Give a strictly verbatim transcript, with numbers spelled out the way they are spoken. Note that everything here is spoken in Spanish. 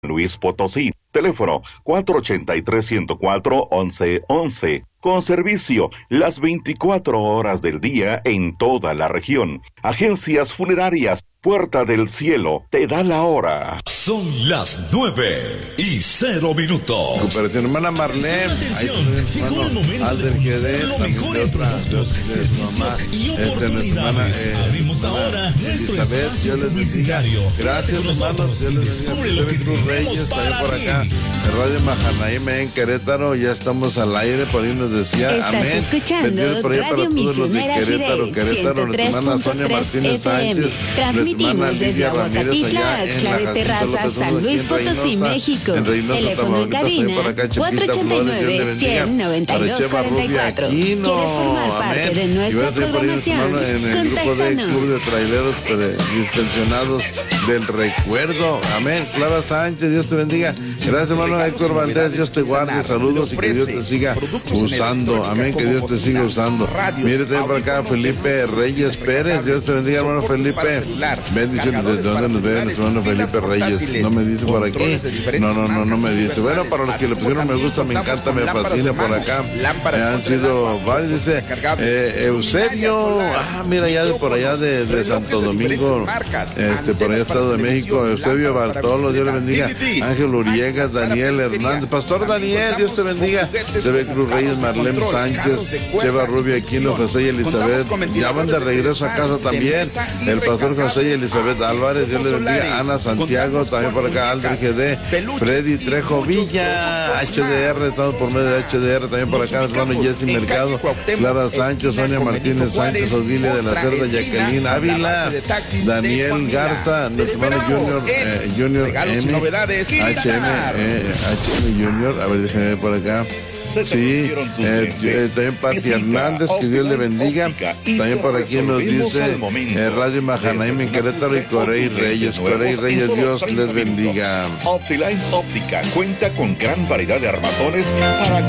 Luis Potosí. Teléfono cuatro ochenta y tres, ciento cuatro, once once. Con servicio las veinticuatro horas del día en toda la región. Agencias funerarias Puerta del Cielo te da la hora. Son las nueve y cero minutos. Cooperación hermana Marlene. Llegó el momento de conocer lo mejor en productos, servicios y oportunidades. Abrimos ahora nuestro espacio publicitario. Gracias, hermanos. Y descubre lo que tenemos para por acá. En Radio Mahanaim en Querétaro, ya estamos al aire, por ahí nos decía, Estás amén. escuchando por ahí para Radio todos los de Misionera Querétaro, Jirey, Querétaro, nuestra hermana Sonia Martínez Sánchez, transmitimos desde Aguacatitla, Axtla de Terraza, San Luis Potosí, México. Teléfono en cabina cuatro ochenta y nueve, cien, noventa y dos cuarenta y cuatro. ¿Quieres formar parte de nuestra programación? En el grupo de Club de Traileros Dispensionados del Recuerdo, amén. Clara Sánchez, Dios te bendiga. Gracias, hermano Héctor Valdés, Dios te guarde, saludos y que Dios te siga usando, amén, que Dios te siga usando. Mire también por acá Felipe Reyes Pérez, Dios te bendiga, hermano Felipe. Bendiciones, ¿desde dónde nos ve nuestro hermano Felipe Reyes? No me dice por aquí, no, no, no, no me dice. Bueno, para los que le pusieron me gusta, me encanta, me fascina por acá, me han sido varios, dice eh, Eusebio, ah, mira, ya de por allá de, de Santo Domingo, este, por allá Estado de México, Eusebio Bartolo, Dios le bendiga. Ángel Uriegas, Daniel Hernández, Pastor Daniel, Dios te bendiga. Sebe Cruz Reyes, Marlene Sánchez, Cheva Rubio Aquino, José y Elizabeth, ya van de regreso a casa también. El pastor José y Elizabeth Álvarez, Dios le bendiga. Ana Santiago, también por acá, Aldrich G D, Freddy Trejo Villa, H D R, estamos por medio de H D R, también por acá, hermano Jesse Mercado, Clara Sánchez, Sonia Martínez Sánchez, Odilia de la Cerda, Jacqueline Ávila, Daniel Garza, nuestro hermano Junior, eh, Junior M, H M, eh, H M Junior, a ver, déjenme ver por acá. Sí, eh, eh, también Pati Hernández, que Dios le bendiga. También por aquí nos dice eh, Radio Mahanaim en Querétaro y Corey Reyes. Corey Reyes, Dios les bendiga. Optiline Óptica cuenta con gran variedad de armazones para